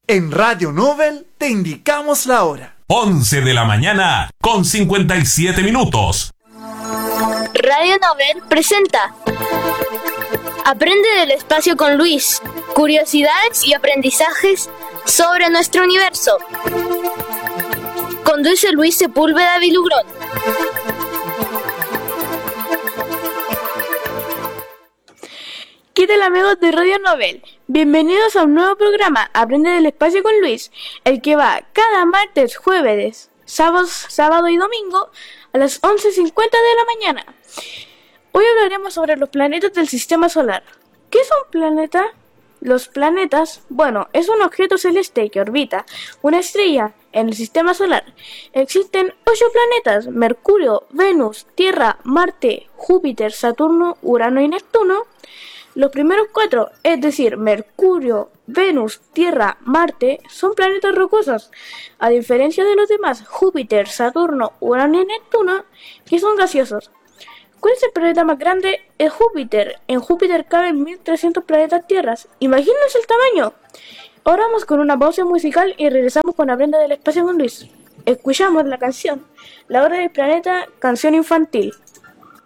En Radio Nobel te indicamos la hora. 11 de la mañana con 57 minutos. Radio Nobel presenta Aprende del espacio con Luis. Curiosidades y aprendizajes sobre nuestro universo. Conduce Luis Sepúlveda Vilugrón. ¿Qué tal, amigos de Radio Nobel? Bienvenidos a un nuevo programa, Aprende del espacio con Luis, el que va cada martes, jueves, sábado y domingo a las 11:50 de la mañana. Hoy hablaremos sobre los planetas del sistema solar. ¿Qué es un planeta? Los planetas, es un objeto celeste que orbita una estrella en el sistema solar. Existen 8 planetas: Mercurio, Venus, Tierra, Marte, Júpiter, Saturno, Urano y Neptuno. Los primeros 4, es decir, Mercurio, Venus, Tierra, Marte, son planetas rocosos, a diferencia de los demás, Júpiter, Saturno, Urano y Neptuno, que son gaseosos. ¿Cuál es el planeta más grande? Es Júpiter. En Júpiter caben 1300 planetas tierras. Imagínense el tamaño. Ahora vamos con una pausa musical y regresamos con Aprende del espacio con Luis. Escuchamos la canción La Hora del Planeta, canción infantil.